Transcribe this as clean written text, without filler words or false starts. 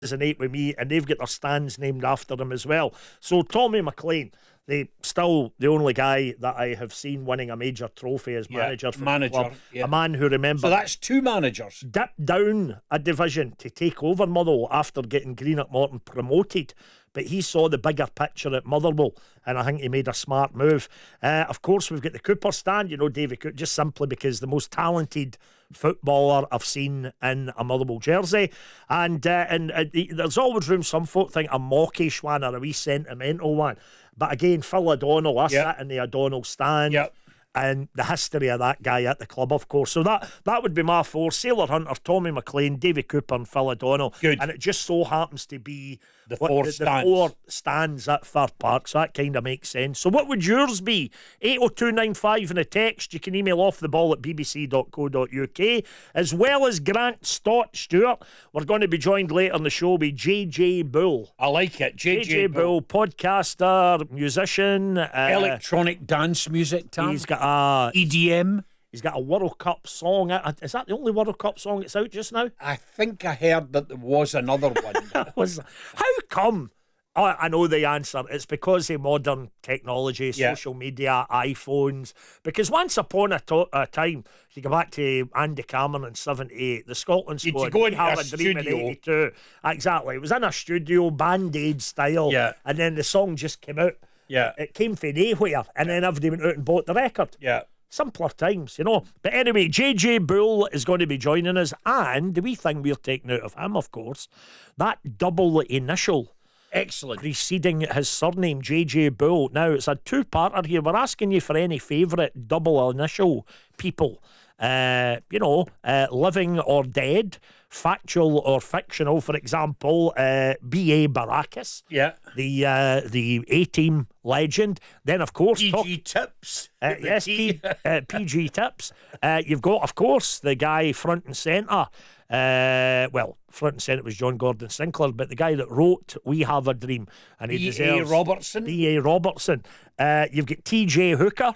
and 8 with me, and they've got their stands named after them as well. So Tommy McLean, still the only guy that I have seen winning a major trophy as manager for the club. Yeah. A man who, remember, so that's two managers. Dipped down a division to take over Motherwell after getting Greenock Morton promoted, but he saw the bigger picture at Motherwell, and I think he made a smart move. Of course, we've got the Cooper stand, David Cooper, just simply because the most talented footballer I've seen in a Motherwell jersey, and there's always room. Some folk think a mawkish one or a wee sentimental one, but again, Phil O'Donnell, I sat in the O'Donnell stand. And the history of that guy at the club, of course. So that would be my four: Sailor Hunter, Tommy McLean, Davy Cooper and Phil O'Donnell. Good. And it just so happens to be the four stands at Fir Park, so that kind of makes sense. So what would yours be? 80295 in a text. You can email offtheball@bbc.co.uk, as well as Grant Stott Stewart. We're going to be joined later in the show by JJ Bull. I like it. JJ Bull, podcaster, musician, electronic dance music. He's got EDM. He's got a World Cup song. Is that the only World Cup song that's out just now? I think I heard that there was another one. How come? Oh, I know the answer. It's because of modern technology, social media, iPhones. Because once upon a time, if you go back to Andy Cameron in 78, the Scotland squad, you go into have a a dream in studio. 82. Exactly. It was in a studio, Band-Aid style. Yeah. And then the song just came out. Yeah. It came from nowhere, and then everybody went out and bought the record. Yeah. Simpler times, But anyway, JJ Bull is going to be joining us, and the wee thing we're taking out of him, of course, that double initial. Excellent. Preceding his surname, JJ Bull. Now, it's a two-parter here. We're asking you for any favourite double initial people. Living or dead, factual or fictional. For example, B.A. Baracus. Yeah. The A-Team legend. Then, of course, PG Tips. Yes, PG Tips. You've got, of course, the guy front and centre. Front and centre was John Gordon Sinclair, but the guy that wrote We Have a Dream, and he deserves B.A. Robertson. B.A. Robertson. You've got T.J. Hooker.